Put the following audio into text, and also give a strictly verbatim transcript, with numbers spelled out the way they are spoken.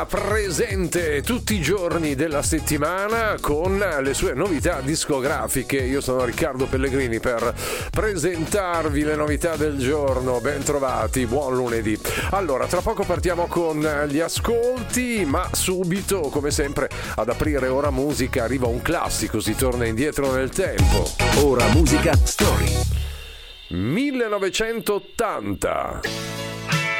Presente tutti i giorni della settimana con le sue novità discografiche. Io sono Riccardo Pellegrini per presentarvi le novità del giorno. Ben trovati, buon lunedì. Allora, tra poco partiamo con gli ascolti, ma subito, come sempre, ad aprire Ora Musica arriva un classico, si torna indietro nel tempo. Ora Musica Story. millenovecentottanta.